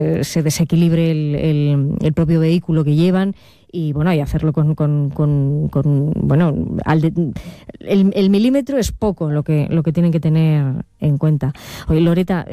se desequilibre el propio vehículo que llevan. Y bueno, y hacerlo con bueno, el milímetro es poco lo que tienen que tener en cuenta. Oye, Loretta,